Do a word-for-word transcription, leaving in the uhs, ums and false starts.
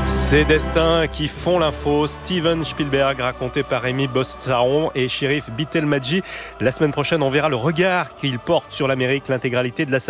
Ces destins qui font l'info, Steven Spielberg, raconté par Rémi Bossaron et Chérif Bitelmadji. La semaine prochaine, on verra le regard qu'il porte sur l'Amérique, l'intégralité de la